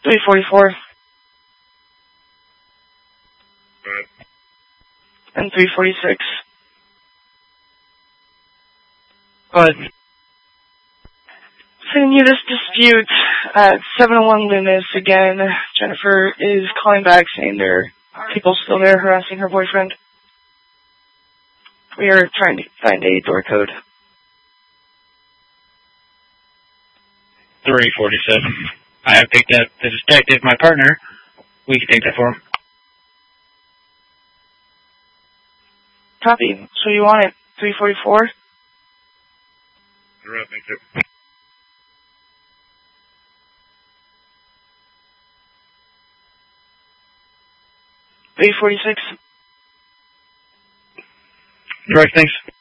344. And 346. Go ahead. Sending you this dispute at 701 Loomis again. Jennifer is calling back saying there are people still there harassing her boyfriend. We are trying to find a door code. 347. I have picked up the detective, my partner. We can take that for him. Copy. So you want it 344? Right, thank you. 346. Direct, thanks.